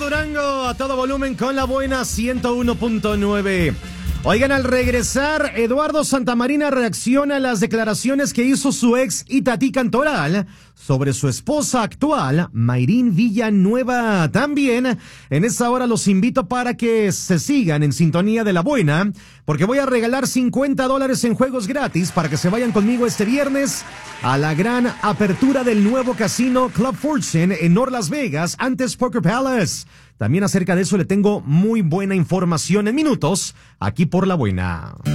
Durango, a todo volumen con la buena 101.9. Oigan, al regresar, Eduardo Santamarina reacciona a las declaraciones que hizo su ex Itatí Cantoral sobre su esposa actual, Mayrín Villanueva. También, en esta hora los invito para que se sigan en sintonía de la buena, porque voy a regalar $50 en juegos gratis para que se vayan conmigo este viernes a la gran apertura del nuevo casino Club Fortune en North Las Vegas, antes Poker Palace. También acerca de eso le tengo muy buena información en minutos, aquí por La Buena.